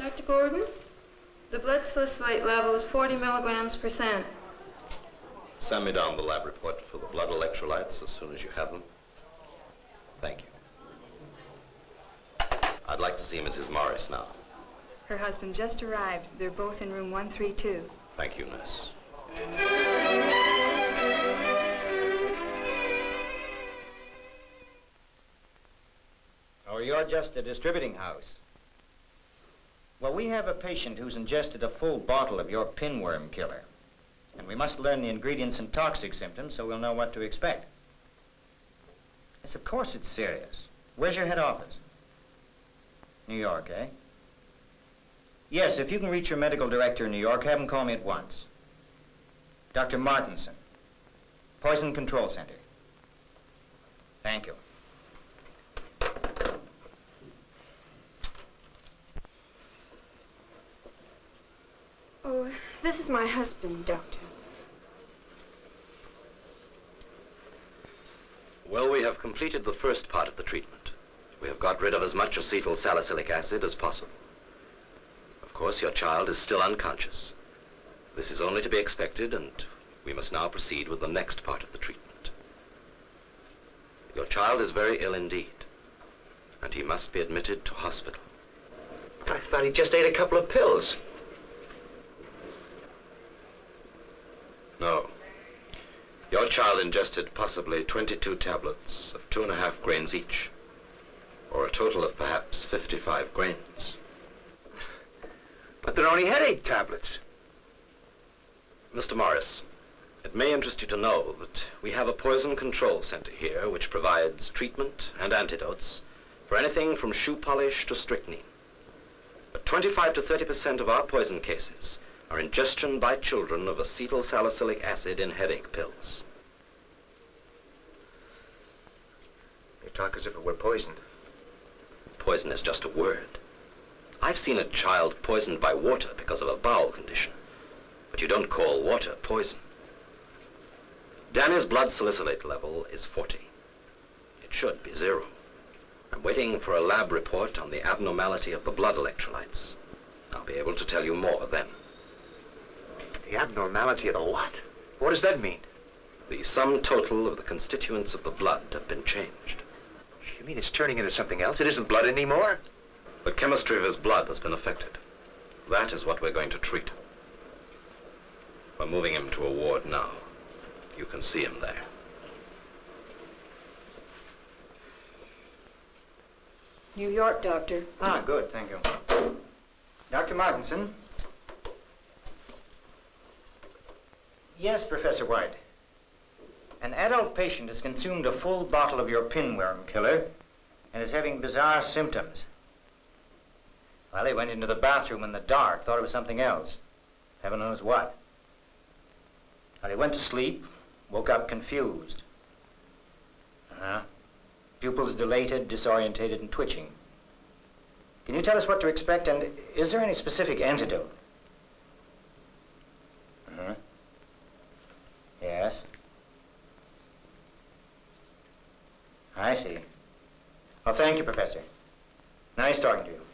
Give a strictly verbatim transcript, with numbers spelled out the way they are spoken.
Doctor Gordon, the blood salicylate level is forty milligrams per cent. Send me down the lab report for the blood electrolytes as soon as you have them. Thank you. I'd like to see Missus Morris now. Her husband just arrived. They're both in room one three two. Thank you, nurse. Oh, you're just a distributing house. Well, we have a patient who's ingested a full bottle of your pinworm killer. And we must learn the ingredients and toxic symptoms so we'll know what to expect. Yes, of course it's serious. Where's your head office? New York, eh? Yes, if you can reach your medical director in New York, have him call me at once. Doctor Martinson, Poison Control Center. Thank you. Oh, this is my husband, Doctor. Well, we have completed the first part of the treatment. We have got rid of as much acetyl salicylic acid as possible. Of course, your child is still unconscious. This is only to be expected, and we must now proceed with the next part of the treatment. Your child is very ill indeed, and he must be admitted to hospital. I thought he just ate a couple of pills. No. Your child ingested possibly twenty-two tablets of two and a half grains each, or a total of perhaps fifty-five grains. But they're only headache tablets. Mister Morris, it may interest you to know that we have a poison control center here which provides treatment and antidotes for anything from shoe polish to strychnine. But twenty-five to thirty percent of our poison cases are ingestion by children of acetyl salicylic acid in headache pills. You talk as if it were poisoned. Poison is just a word. I've seen a child poisoned by water because of a bowel condition, but you don't call water poison. Danny's blood salicylate level is forty. It should be zero. I'm waiting for a lab report on the abnormality of the blood electrolytes. I'll be able to tell you more then. The abnormality of the what? What does that mean? The sum total of the constituents of the blood have been changed. You mean it's turning into something else? It isn't blood anymore? The chemistry of his blood has been affected. That is what we're going to treat. We're moving him to a ward now. You can see him there. New York, Doctor. Ah, good, thank you. Doctor Martinson? Yes, Professor White. An adult patient has consumed a full bottle of your pinworm killer and is having bizarre symptoms. Well, he went into the bathroom in the dark, thought it was something else. Heaven knows what. Well, he went to sleep, woke up confused. Uh-huh. Pupils dilated, disorientated, and twitching. Can you tell us what to expect, and is there any specific antidote? Uh-huh. Yes. I see. Well, thank you, Professor. Nice talking to you.